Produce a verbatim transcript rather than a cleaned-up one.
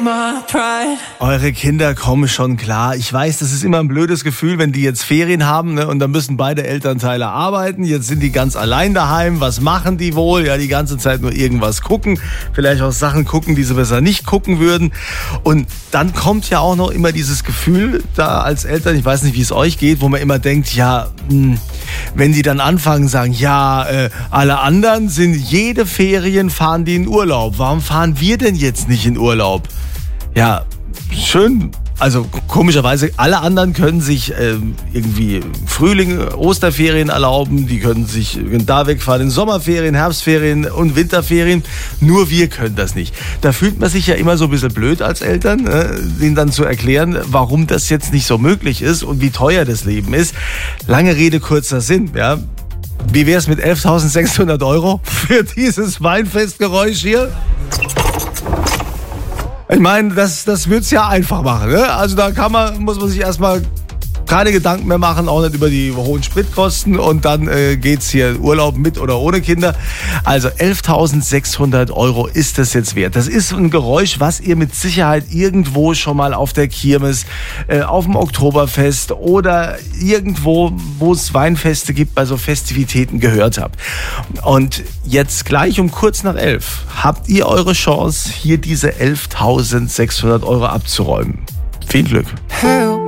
Eure Kinder kommen schon klar. Ich weiß, das ist immer ein blödes Gefühl, wenn die jetzt Ferien haben, ne, und dann müssen beide Elternteile arbeiten. Jetzt sind die ganz allein daheim. Was machen die wohl? Ja, die ganze Zeit nur irgendwas gucken. Vielleicht auch Sachen gucken, die sie besser nicht gucken würden. Und dann kommt ja auch noch immer dieses Gefühl da als Eltern, ich weiß nicht, wie es euch geht, wo man immer denkt, ja, mh, wenn die dann anfangen, sagen, ja, äh, alle anderen sind jede Ferien fahren die in Urlaub. Warum fahren wir denn jetzt nicht in Urlaub? Ja, schön. Also komischerweise, alle anderen können sich ähm, irgendwie Frühling, Osterferien erlauben, die können sich da wegfahren in Sommerferien, Herbstferien und Winterferien. Nur wir können das nicht. Da fühlt man sich ja immer so ein bisschen blöd als Eltern, äh, denen dann zu erklären, warum das jetzt nicht so möglich ist und wie teuer das Leben ist. Lange Rede, kurzer Sinn, ja. Wie wär's mit elftausendsechshundert Euro für dieses Weinfestgeräusch hier? Ich meine, das, das wird's ja einfach machen, ne? Also da kann man, muss man sich erstmal keine Gedanken mehr machen, auch nicht über die hohen Spritkosten, und dann äh, geht's hier Urlaub mit oder ohne Kinder. Also elftausendsechshundert Euro ist das jetzt wert. Das ist ein Geräusch, was ihr mit Sicherheit irgendwo schon mal auf der Kirmes, äh, auf dem Oktoberfest oder irgendwo, wo es Weinfeste gibt, bei so Festivitäten gehört habt. Und jetzt gleich um kurz nach elf habt ihr eure Chance, hier diese elftausendsechshundert Euro abzuräumen. Viel Glück. Hey.